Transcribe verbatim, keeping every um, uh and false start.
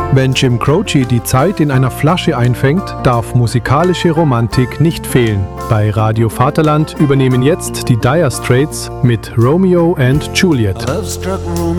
Wenn Jim Croce die Zeit in einer Flasche einfängt, darf musikalische Romantik nicht fehlen. Bei Radio Vaterland übernehmen jetzt die Dire Straits mit Romeo and Juliet. Love struck Romeo